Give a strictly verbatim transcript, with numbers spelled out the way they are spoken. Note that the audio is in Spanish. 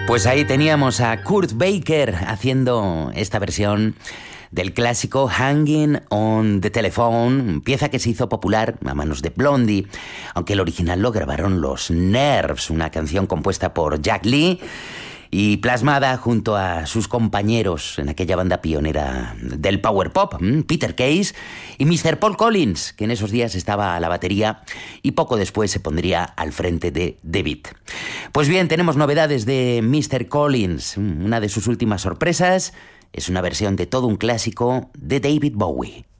Pues ahí teníamos a Kurt Baker haciendo esta versión del clásico Hanging on the Telephone, pieza que se hizo popular a manos de Blondie, aunque el original lo grabaron los Nerves, una canción compuesta por Jack Lee y plasmada junto a sus compañeros en aquella banda pionera del power pop, Peter Case y mister Paul Collins, que en esos días estaba a la batería y poco después se pondría al frente de The Beat. Pues bien, tenemos novedades de mister Collins. Una de sus últimas sorpresas es una versión de todo un clásico de David Bowie.